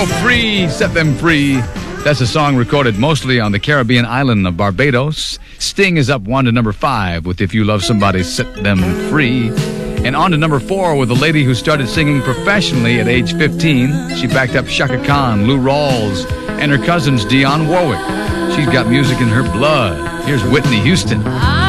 go free, set them free. That's a song recorded mostly on the Caribbean island of Barbados. Sting is up 1 to number 5 with If You Love Somebody, Set Them Free. And on to number 4 with a lady who started singing professionally at age 15. She backed up Chaka Khan, Lou Rawls, and her cousins Dionne Warwick. She's got music in her blood. Here's Whitney Houston.